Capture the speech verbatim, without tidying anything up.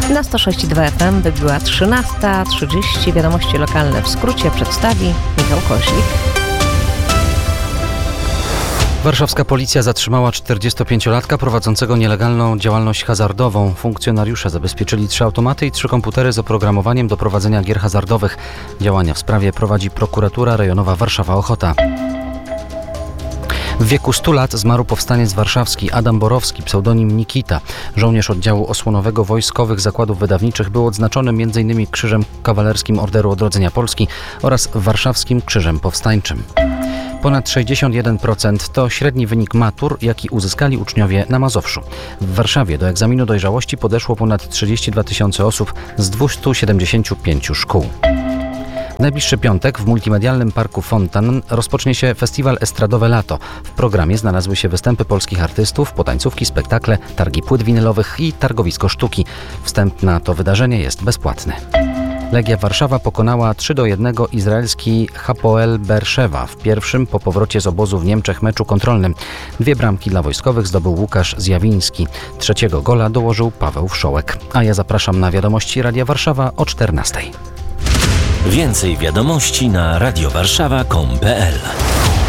Na sto sześć i dwa F M wybiła trzynasta trzydzieści. Wiadomości lokalne w skrócie przedstawi Michał Koźlik. Warszawska policja zatrzymała czterdziestopięciolatka prowadzącego nielegalną działalność hazardową. Funkcjonariusze zabezpieczyli trzy automaty i trzy komputery z oprogramowaniem do prowadzenia gier hazardowych. Działania w sprawie prowadzi prokuratura rejonowa Warszawa-Ochota. W wieku stu lat zmarł powstaniec warszawski Adam Borowski, pseudonim Nikita. Żołnierz oddziału osłonowego Wojskowych Zakładów Wydawniczych, był odznaczony między innymi Krzyżem Kawalerskim Orderu Odrodzenia Polski oraz Warszawskim Krzyżem Powstańczym. Ponad sześćdziesiąt jeden procent to średni wynik matur, jaki uzyskali uczniowie na Mazowszu. W Warszawie do egzaminu dojrzałości podeszło ponad trzydzieści dwa tysiące osób z dwustu siedemdziesięciu pięciu szkół. W najbliższy piątek w multimedialnym parku Fontan rozpocznie się festiwal Estradowe Lato. W programie znalazły się występy polskich artystów, potańcówki, spektakle, targi płyt winylowych i targowisko sztuki. Wstęp na to wydarzenie jest bezpłatny. Legia Warszawa pokonała trzy do jednego izraelski Hapoel Berszewa w pierwszym po powrocie z obozu w Niemczech meczu kontrolnym. Dwie bramki dla wojskowych zdobył Łukasz Zjawiński. Trzeciego gola dołożył Paweł Wszołek. A ja zapraszam na wiadomości Radia Warszawa o czternastej. Więcej wiadomości na radiowarszawa kropka com kropka pe el.